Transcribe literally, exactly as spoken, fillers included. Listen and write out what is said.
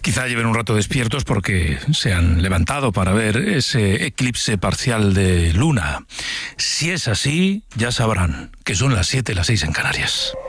Quizá lleven un rato despiertos porque se han levantado para ver ese eclipse parcial de luna. Si es así, ya sabrán que son las siete, las seis en Canarias.